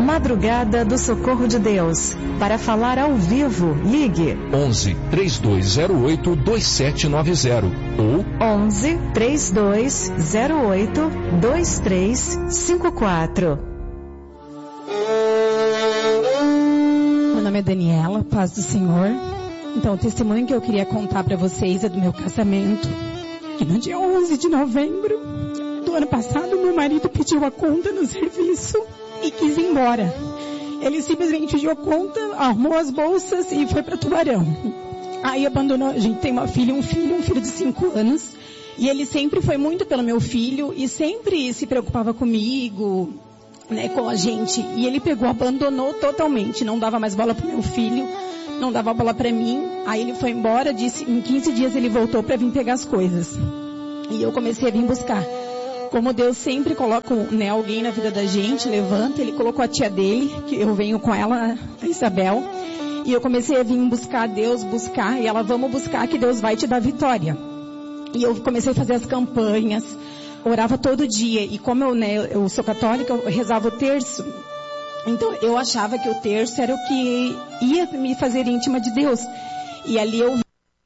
Madrugada do Socorro de Deus. Para falar ao vivo, ligue 11 3208 2790 ou 11 3208 2354. Meu nome é Daniela, paz do Senhor. Então, o testemunho que eu queria contar para vocês é do meu casamento. Que no dia 11 de novembro do ano passado, meu marido pediu a conta no serviço e quis ir embora. Ele simplesmente pediu a conta, arrumou as bolsas e foi para Tubarão. Aí abandonou. A gente tem um filho de 5 anos. E ele sempre foi muito pelo meu filho e sempre se preocupava comigo, né, com a gente. E ele abandonou totalmente. Não dava mais bola pro meu filho, não dava bola para mim. Aí ele foi embora, disse, em 15 dias ele voltou para vir pegar as coisas. E eu comecei a vir buscar. Como Deus sempre coloca, né, alguém na vida da gente, levanta, Ele colocou a tia dele, que eu venho com ela, a Isabel, e eu comecei a vir buscar Deus, e ela, vamos buscar que Deus vai te dar vitória. E eu comecei a fazer as campanhas, orava todo dia, e como eu sou católica, eu rezava o terço. Então eu achava que o terço era o que ia me fazer íntima de Deus. E ali eu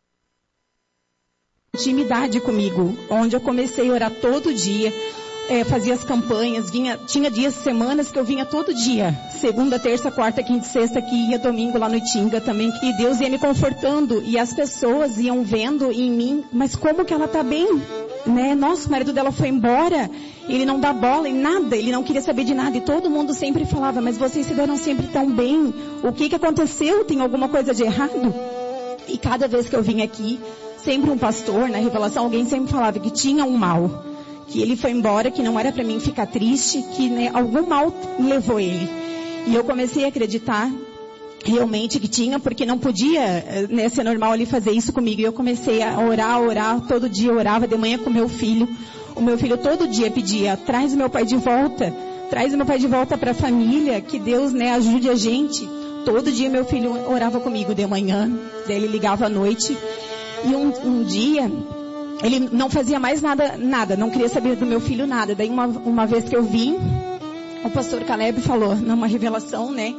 intimidade comigo, onde eu comecei a orar todo dia, fazia as campanhas, tinha dias, semanas que eu vinha todo dia, segunda, terça, quarta, quinta e sexta, que ia domingo lá no Itinga também, e Deus ia me confortando, e as pessoas iam vendo em mim, mas como que ela tá bem, né? Nossa, o marido dela foi embora, ele não dá bola em nada, ele não queria saber de nada, e todo mundo sempre falava, mas vocês se deram sempre tão bem, o que aconteceu? Tem alguma coisa de errado? E cada vez que eu vim aqui, sempre um pastor, na revelação, alguém sempre falava que tinha um mal, que ele foi embora, que não era para mim ficar triste, que, né, algum mal levou ele. E eu comecei a acreditar realmente que tinha, porque não podia, né, ser normal ele fazer isso comigo. E eu comecei a orar, todo dia eu orava de manhã com meu filho. O meu filho todo dia pedia, traz o meu pai de volta para a família, que Deus, né, ajude a gente. Todo dia meu filho orava comigo de manhã, daí ele ligava à noite. E um dia, ele não fazia mais nada, não queria saber do meu filho nada. Daí uma vez que eu vim, o pastor Caleb falou, numa revelação, né?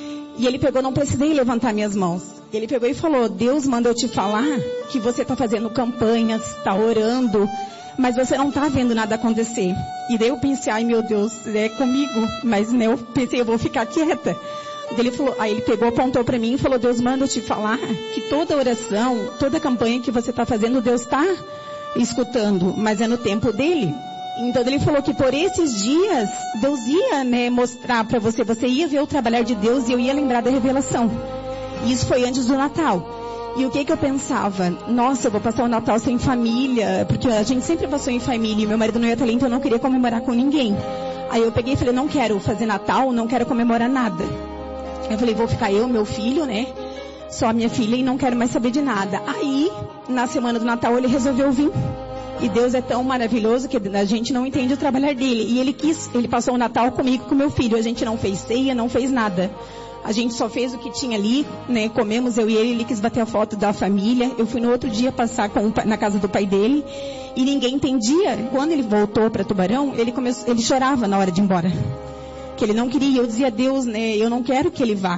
E ele pegou, não precisei levantar minhas mãos. Ele pegou e falou, Deus manda eu te falar que você está fazendo campanhas, está orando, mas você não está vendo nada acontecer. E daí eu pensei, ai meu Deus, é comigo. Mas né, eu pensei, eu vou ficar quieta. Ele falou, aí ele pegou, apontou para mim e falou, Deus manda eu te falar que toda oração, toda campanha que você está fazendo, Deus está escutando, mas é no tempo dele. Então ele falou que por esses dias, Deus ia, né, mostrar para você, você ia ver o trabalhar de Deus e eu ia lembrar da revelação. E isso foi antes do Natal. E o que eu pensava? Nossa, eu vou passar o Natal sem família, porque a gente sempre passou em família e meu marido não ia estar ali, então eu não queria comemorar com ninguém. Aí eu peguei e falei, não quero fazer Natal, não quero comemorar nada. Eu falei, vou ficar eu, meu filho, né? Só a minha filha e não quero mais saber de nada. Aí, na semana do Natal, ele resolveu vir. E Deus é tão maravilhoso que a gente não entende o trabalhar dele. E ele passou o Natal comigo, com meu filho. A gente não fez ceia, não fez nada. A gente só fez o que tinha ali, né? Comemos eu e ele quis bater a foto da família. Eu fui no outro dia passar na casa do pai dele. E ninguém entendia. Quando ele voltou para Tubarão, ele chorava na hora de ir embora. Que ele não queria, eu dizia, Deus, né, eu não quero que ele vá,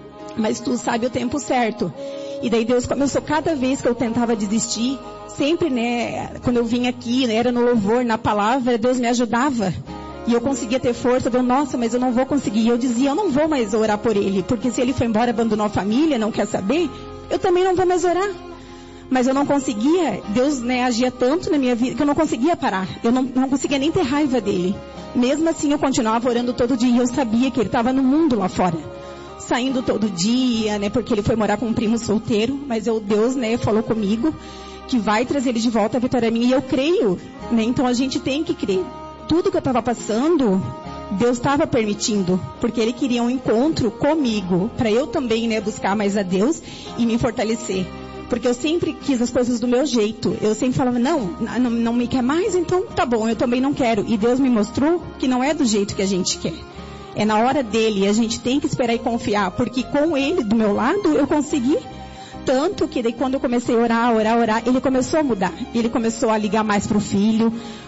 mas tu sabe o tempo certo. E daí Deus começou, cada vez que eu tentava desistir, sempre, né, quando eu vinha aqui, né, era no louvor, na palavra, Deus me ajudava. E eu conseguia ter força, eu, nossa, mas eu não vou conseguir. E eu dizia, eu não vou mais orar por ele, porque se ele foi embora, abandonou a família, não quer saber, eu também não vou mais orar. Mas eu não conseguia, Deus, né, agia tanto na minha vida, que eu não conseguia parar. Eu não conseguia nem ter raiva dele. Mesmo assim, eu continuava orando todo dia. E eu sabia que ele estava no mundo lá fora. Saindo todo dia, né, porque ele foi morar com um primo solteiro. Mas Deus, né, falou comigo que vai trazer ele de volta, a vitória é minha. E eu creio, né, então a gente tem que crer. Tudo que eu estava passando, Deus estava permitindo. Porque Ele queria um encontro comigo. Para eu também, né, buscar mais a Deus e me fortalecer. Porque eu sempre quis as coisas do meu jeito. Eu sempre falava, não me quer mais, então tá bom, eu também não quero. E Deus me mostrou que não é do jeito que a gente quer. É na hora dele, a gente tem que esperar e confiar. Porque com ele do meu lado, eu consegui. Tanto que daí quando eu comecei a orar, ele começou a mudar. Ele começou a ligar mais pro filho.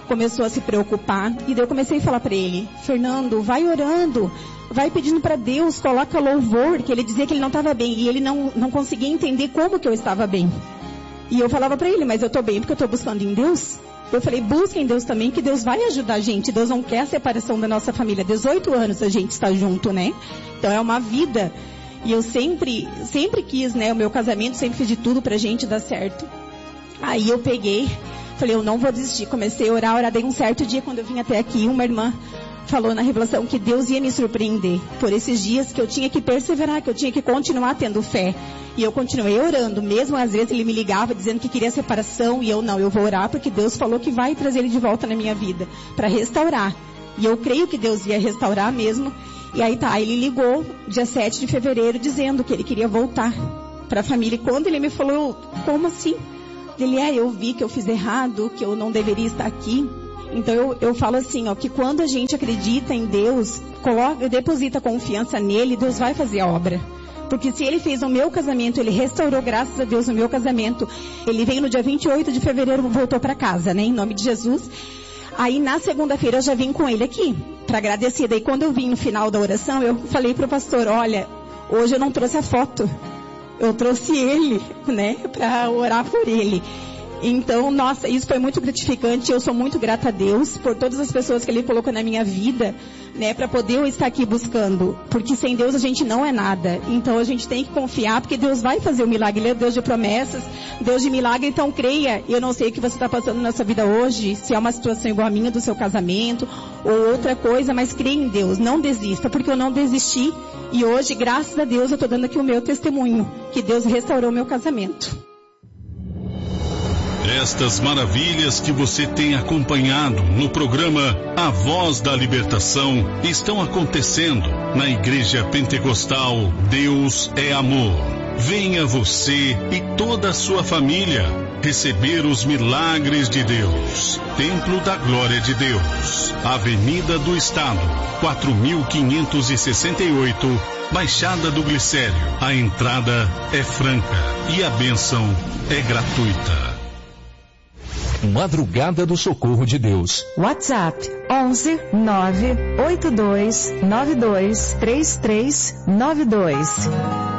começou a se preocupar. E daí eu comecei a falar para ele, Fernando, vai orando, vai pedindo para Deus, coloca louvor, que ele dizia que ele não estava bem. E ele não conseguia entender como que eu estava bem. E eu falava para ele, mas eu estou bem porque eu estou buscando em Deus. Eu falei, busca em Deus também, que Deus vai ajudar a gente. Deus não quer a separação da nossa família. 18 anos a gente está junto, né? Então é uma vida. E eu sempre quis, né? O meu casamento, sempre fiz de tudo pra gente dar certo. Aí eu peguei, falei, eu não vou desistir. Comecei a orar. Daí um certo dia, quando eu vim até aqui, uma irmã falou na revelação que Deus ia me surpreender. Por esses dias que eu tinha que perseverar, que eu tinha que continuar tendo fé. E eu continuei orando. Mesmo às vezes ele me ligava dizendo que queria separação. E eu não, eu vou orar porque Deus falou que vai trazer ele de volta na minha vida. Para restaurar. E eu creio que Deus ia restaurar mesmo. E aí tá, ele ligou dia 7 de fevereiro dizendo que ele queria voltar para a família. E quando ele me falou, como assim? Ele, eu vi que eu fiz errado, que eu não deveria estar aqui. Então eu falo assim, ó, que quando a gente acredita em Deus, deposita confiança nele, Deus vai fazer a obra. Porque se ele fez o meu casamento, ele restaurou, graças a Deus, o meu casamento. Ele veio no dia 28 de fevereiro, voltou para casa, né, em nome de Jesus. Aí na segunda-feira eu já vim com ele aqui, para agradecer. Daí quando eu vim no final da oração, eu falei pro pastor, olha, hoje eu não trouxe a foto, eu trouxe ele, né, para orar por ele. Então, nossa, isso foi muito gratificante. Eu sou muito grata a Deus por todas as pessoas que Ele colocou na minha vida, né, para poder eu estar aqui buscando. Porque sem Deus a gente não é nada. Então a gente tem que confiar, porque Deus vai fazer o milagre. Ele é Deus de promessas, Deus de milagre. Então creia. Eu não sei o que você está passando na sua vida hoje, se é uma situação igual a minha do seu casamento ou outra coisa, mas creia em Deus. Não desista, porque eu não desisti. E hoje, graças a Deus, eu estou dando aqui o meu testemunho, que Deus restaurou o meu casamento. Estas maravilhas que você tem acompanhado no programa A Voz da Libertação estão acontecendo na Igreja Pentecostal Deus é Amor. Venha você e toda a sua família receber os milagres de Deus. Templo da Glória de Deus, Avenida do Estado, 4568, Baixada do Glicério. A entrada é franca e a bênção é gratuita. Madrugada do Socorro de Deus. WhatsApp 11 982 92 3392.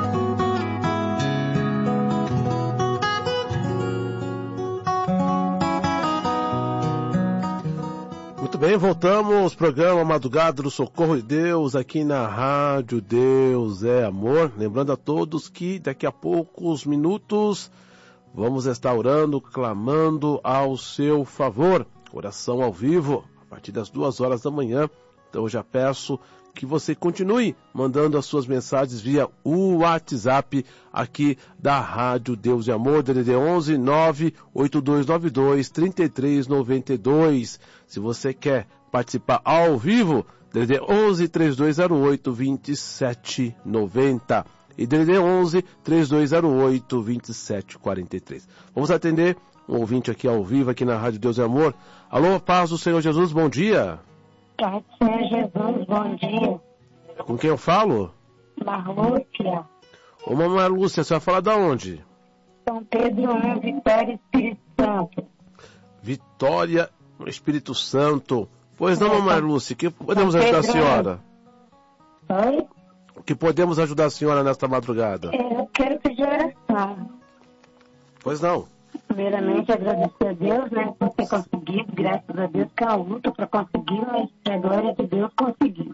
Muito bem, voltamos. Programa Madrugada do Socorro de Deus aqui na Rádio Deus é Amor. Lembrando a todos que daqui a poucos minutos vamos estar orando, clamando ao seu favor. Oração ao vivo, a partir das 2 horas da manhã. Então eu já peço que você continue mandando as suas mensagens via o WhatsApp aqui da Rádio Deus e Amor, DDD 11 98292 3392. Se você quer participar ao vivo, DDD 11 3208 2790. E DDD 11 3208 2743. Vamos atender um ouvinte aqui ao vivo, aqui na Rádio Deus e Amor. Alô, paz do Senhor Jesus, bom dia. Paz do Senhor Jesus, bom dia. Com quem eu falo? Marlúcia. Ô, mamãe Lúcia, você vai falar da onde? São Pedro 1, Vitória, Espírito Santo. Vitória, Espírito Santo. Pois não, mamãe Lúcia, que podemos ajudar a senhora? Oi? Que podemos ajudar a senhora nesta madrugada? Eu quero pedir oração. Pois não. Primeiramente, agradecer a Deus, né, por ter conseguido, graças a Deus, que a luta para conseguir, mas a glória de Deus conseguiu.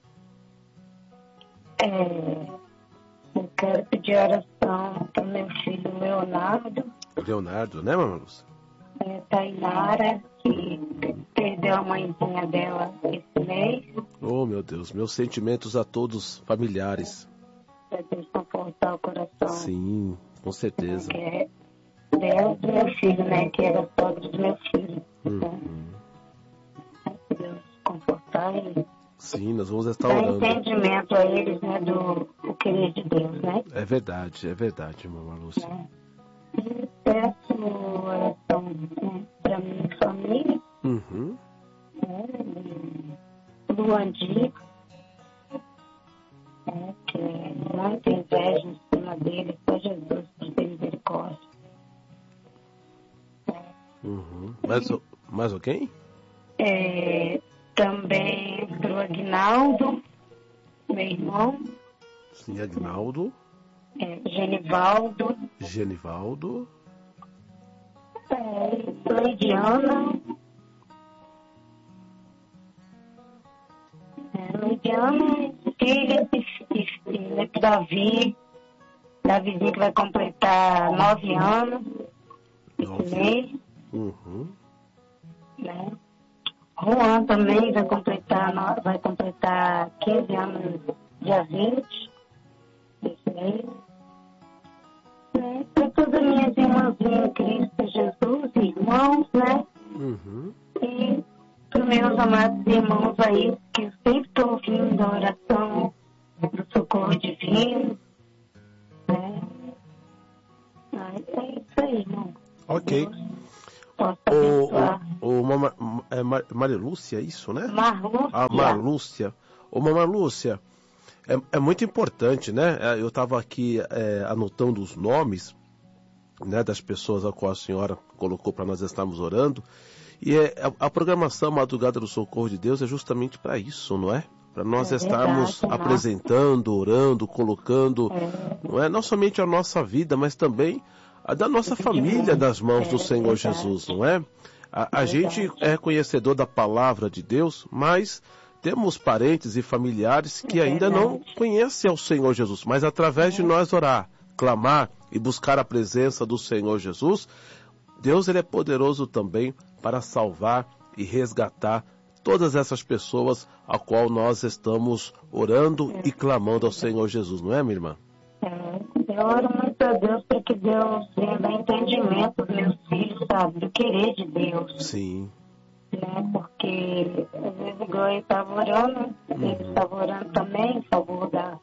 Eu quero pedir oração para o meu filho Leonardo. Leonardo, né, mamãe Lúcia? Tainara, que perdeu a mãezinha dela esse mês. Oh, meu Deus, meus sentimentos a todos familiares. Para Deus confortar o coração. Sim, com certeza. Dela do meu filho, né? Que era sogra do meu filho. Então, Deus confortar e sim, nós vamos estar dar orando. entendimento a eles, né? Do querer de Deus, né? É verdade, mamãe Lúcia. E peço oração, né, para minha família. Luandi, que é muita inveja em cima dele, só Jesus de ter misericórdia. Mais alguém? Também para o Aguinaldo, meu irmão. Sim, Aguinaldo. Genivaldo. Lidiana, filha e Davizinho que vai completar 9 anos esse mês. Né? Juan também vai completar 15 anos dia 20 desse mês. Para todas as minhas irmãzinhas em Cristo Jesus, irmãos, né? E para os meus amados irmãos aí, que eu sempre estou ouvindo a oração do socorro divino, né? É isso aí, irmão. Ok. Maria Lúcia, é isso, né? Marlúcia. Ô, Mamãe Lúcia, é muito importante, né? Eu estava aqui anotando os nomes, né, das pessoas a qual a senhora colocou para nós estarmos orando. E a programação Madrugada do Socorro de Deus é justamente para isso, não é? Para nós estarmos apresentando, orando, colocando, não somente a nossa vida, mas também a da nossa família nas mãos do Senhor Jesus, não é? A gente é conhecedor da palavra de Deus, mas temos parentes e familiares que ainda não conhecem ao Senhor Jesus, mas através de nós orar, clamar e buscar a presença do Senhor Jesus, Deus ele é poderoso também para salvar e resgatar todas essas pessoas a qual nós estamos orando e clamando ao Senhor Jesus, não é, minha irmã? Eu oro muito a Deus para que Deus venha dar entendimento aos meus filhos, sabe, do querer de Deus. Sim. Né? Porque às vezes igual eu estava orando, ele estava orando também em favor da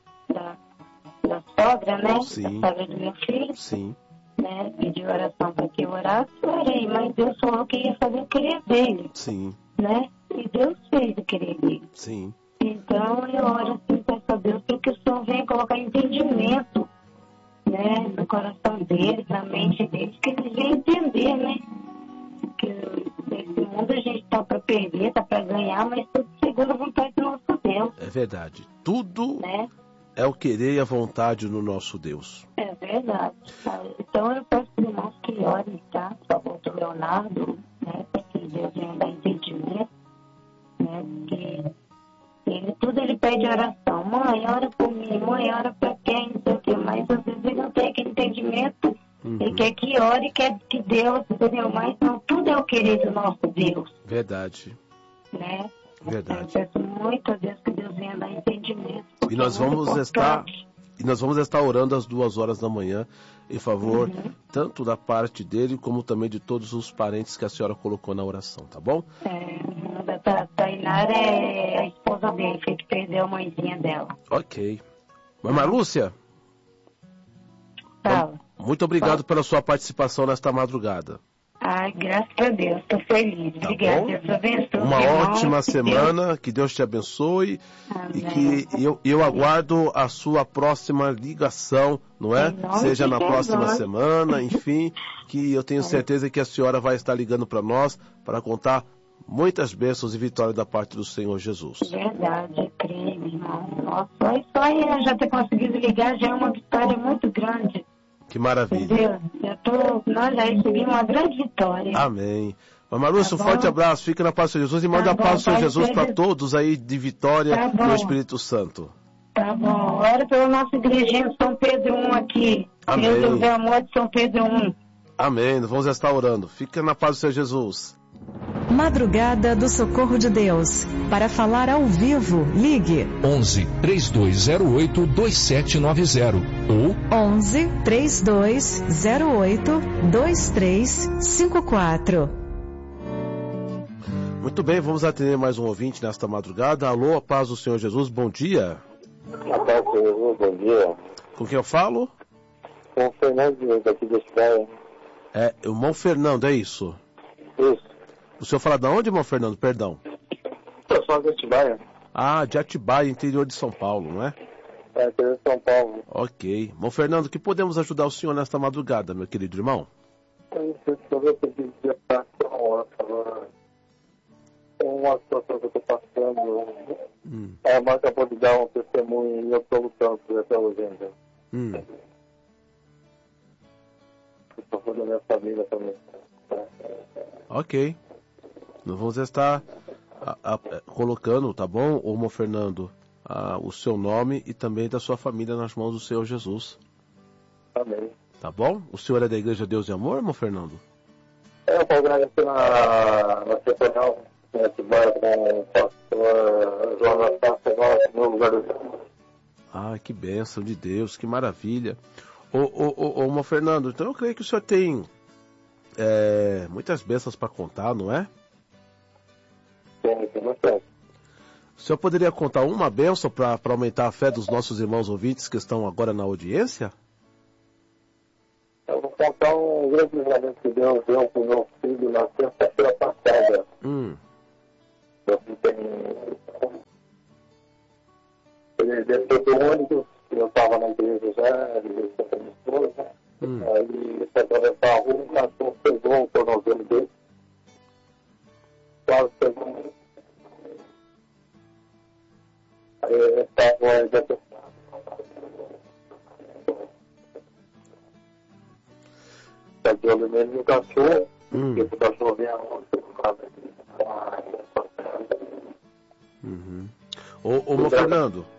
sogra, né? Sim. Da sogra do meu filho. Sim. Né? Pediu oração para que eu orasse, eu orei, mas Deus falou que ia fazer o querer dele. Sim. Né? E Deus fez o querer dele. Sim. Então eu oro assim, peço a Deus para que o Senhor venha colocar entendimento, né, no coração dele, na mente dele, que ele venha entender, né? Que nesse mundo a gente está para perder, está para ganhar, mas tudo segundo a vontade do nosso Deus. É verdade. Tudo é o querer e a vontade do nosso Deus. É verdade. Então eu peço para os irmãos que orem, tá? Por favor, do Leonardo, né? Para que Deus venha dar entendimento, né? Porque ele pede oração. Mãe, ora por mim. Mãe, ora para quem? Não sei o quê. Mas às vezes ele não tem aquele entendimento. Ele quer que ore, quer que Deus, entendeu? Mas não, tudo é o querer do nosso Deus. Verdade. Né? Verdade. Eu peço muito a Deus que Deus venha dar entendimento. E nós vamos estar orando às 2h da manhã em favor tanto da parte dele como também de todos os parentes que a senhora colocou na oração, tá bom? A Tainara é a esposa dele, que perdeu a mãezinha dela. Ok. Mamãe Lúcia? Fala. Muito obrigado pela sua participação nesta madrugada. Ai, graças a Deus, estou feliz. Tá Obrigada, bom? Deus abençoe. Uma ótima semana, que Deus te abençoe. Amém. E que eu aguardo a sua próxima ligação, não é? Seja na próxima semana, enfim, que eu tenho certeza que a senhora vai estar ligando para nós para contar muitas bênçãos e vitórias da parte do Senhor Jesus. Verdade, creio, irmão. Nossa, só eu já ter conseguido ligar já é uma vitória muito grande. Que maravilha. Entendeu? Nós já recebemos uma grande vitória. Amém. Mamãe Lúcia, um forte abraço, fica na paz do Senhor Jesus e manda a paz do Senhor Jesus para todos aí de Vitória no Espírito Santo. Tá bom. Ora pela nossa igrejinha de São Pedro I aqui. Amém. Deus do amor de São Pedro I. Amém. Vamos estar orando. Fica na paz do Senhor Jesus. Madrugada do Socorro de Deus. Para falar ao vivo, ligue 11 3208 2790 ou 11 3208 2354. Muito bem, vamos atender mais um ouvinte nesta madrugada. Alô, a paz do Senhor Jesus, bom dia. A paz do Senhor Jesus, bom dia. Com quem eu falo? Com o Fernando, daqui da Atibaia. O irmão Fernando, é isso? Isso. O senhor fala de onde, irmão Fernando? Perdão. Eu sou de Atibaia. Ah, de Atibaia, interior de São Paulo, não é? Interior de São Paulo. Ok. Irmão Fernando, que podemos ajudar o senhor nesta madrugada, meu querido irmão? Eu não sei se eu vou pedir de oração, uma situação que eu estou passando. A irmã acabou de dar um testemunho e eu estou lutando por essa urgência. Estou falando da minha família também. Ok. Nós vamos estar colocando, tá bom, irmão Fernando, o seu nome e também da sua família nas mãos do Senhor Jesus. Amém. Tá bom? O senhor é da Igreja Deus e Amor, irmão Fernando? Eu estou agradecendo na Setonal, que vai com o pastor João Anastácio, agora no lugar do... Ah, que bênção de Deus, que maravilha. Irmão Fernando, então eu creio que o senhor tem muitas bênçãos para contar, não é? Tem bastante. O senhor poderia contar uma bênção para aumentar a fé dos nossos irmãos ouvintes que estão agora na audiência? Eu vou contar um grande livramento que Deus deu para o meu filho na sexta-feira passada. Meu filho ele desceu do ônibus, eu estava na igreja já, ele desceu com a minha esposa. Aí ele foi atravessar a rua, o cachorro pegou o tornozelo dele. Quase pegou. Aí ele estava de olho nele no cachorro, e esse cachorro vem a onde Ô, Fernando,